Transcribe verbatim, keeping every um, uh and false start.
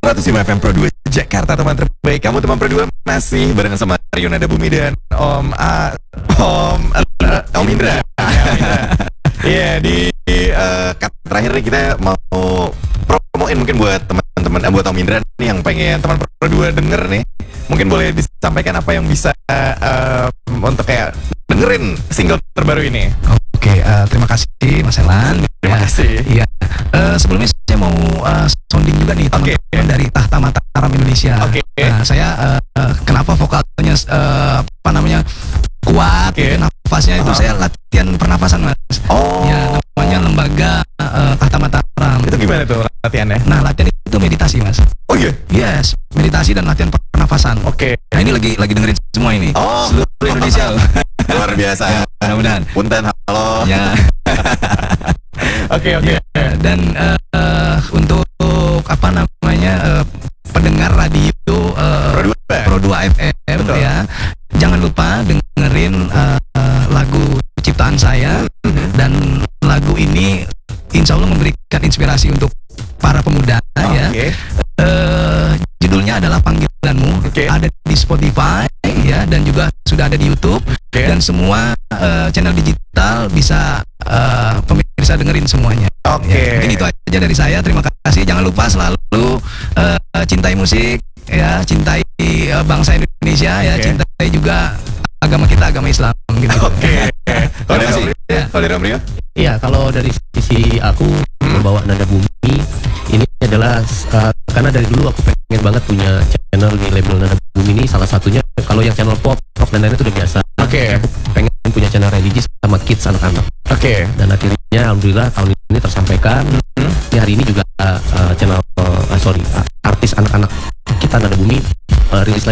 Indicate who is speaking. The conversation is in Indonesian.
Speaker 1: seratus lima F M Pro dua Jakarta, teman terbaik. Kamu teman Pro dua masih barengan sama Rio Nada Bumi dan Om A, Om uh, Om Indra. Iya, di uh, cut terakhir nih kita mau promoin mungkin buat teman-teman, eh, buat Om Indra nih yang pengen teman Pro dua denger nih. Mungkin boleh disampaikan apa yang bisa uh, untuk kayak dengerin single terbaru ini.
Speaker 2: Oke, uh, terima kasih Mas Elan.
Speaker 1: Terima
Speaker 2: ya,
Speaker 1: kasih.
Speaker 2: Iya. Uh, sebelumnya saya mau uh, sounding juga nih teman-teman
Speaker 1: okay.
Speaker 2: dari Tahta Mataram Indonesia. Oke. Okay. Nah, saya uh, kenapa vokalnya uh, apa namanya kuat,
Speaker 1: okay.
Speaker 2: nafasnya itu uh-huh. saya latihan pernafasan, Mas.
Speaker 1: Oh.
Speaker 2: Ya, namanya lembaga uh, Tahta Mataram.
Speaker 1: Itu gimana tuh latihannya?
Speaker 2: Nah, latihan itu meditasi, Mas.
Speaker 1: Oh iya.
Speaker 2: Yeah? Yes, meditasi dan latihan pernafasan.
Speaker 1: Oke. Okay.
Speaker 2: Nah, ini lagi lagi dengerin semua ini.
Speaker 1: Oh.
Speaker 2: Seluruh Indonesia.
Speaker 1: Luar biasa.
Speaker 2: Ya, mudah-mudahan.
Speaker 1: Punten, halo.
Speaker 2: Ya.
Speaker 1: Oke, oke.
Speaker 2: Dan uh, uh, untuk apa namanya uh, pendengar radio uh,
Speaker 1: Pro dua,
Speaker 2: Pro dua F M. Betul. Ya, jangan lupa dengerin uh, uh, lagu ciptaan saya mm-hmm. dan lagu ini insya Allah memberikan inspirasi untuk para pemuda. Oh, ya. Okay. Uh, judulnya adalah Panggilanmu. Okay. Ada di Spotify ya, dan juga sudah ada di YouTube. Okay. Dan semua uh, channel digital bisa uh, pemirsa dengerin semuanya. Oke. Okay. Ya, mungkin itu aja dari saya. Terima kasih. Jangan lupa selalu uh, cintai musik, ya, cintai uh, bangsa Indonesia, okay. ya, cintai juga agama kita, agama Islam. Gitu. Oke. Okay.
Speaker 1: Kalau dari Rio, ya. Kalau dari Rio?
Speaker 3: Iya, kalau dari sisi aku hmm. membawa Nada Bumi ini adalah uh, karena dari dulu aku pengen banget punya channel di label Nada Bumi ini. Salah satunya kalau yang channel pop, rock dan lain-lain itu udah biasa. Oke. Okay. Aku pengen punya channel religi sama kids anak-anak. Oke. Okay. Dan akhirnya alhamdulillah tahun ini tersampaikan. Hmm. Di hari ini juga uh, channel uh, sorry uh, artis anak-anak kita Nada Bumi uh, rilis